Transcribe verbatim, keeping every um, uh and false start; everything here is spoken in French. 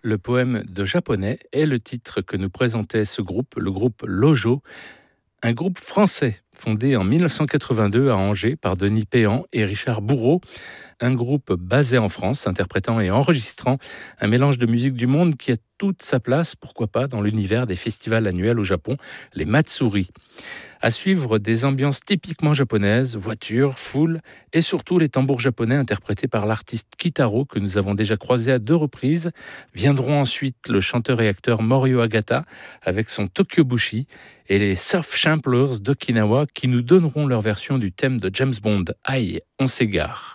Le poème de japonais est le titre que nous présentait ce groupe, le groupe Lojo, un groupe français fondé en mille neuf cent quatre-vingt-deux à Angers par Denis Péan et Richard Bourreau, un groupe basé en France, interprétant et enregistrant un mélange de musique du monde qui a toute sa place, pourquoi pas, dans l'univers des festivals annuels au Japon, les Matsuri. À suivre des ambiances typiquement japonaises, voitures, foule et surtout les tambours japonais interprétés par l'artiste Kitaro que nous avons déjà croisé à deux reprises. Viendront ensuite le chanteur et acteur Morio Agata avec son Tokyo Bushi et les Surf Samplers d'Okinawa qui nous donneront leur version du thème de James Bond. Aïe, on s'égare.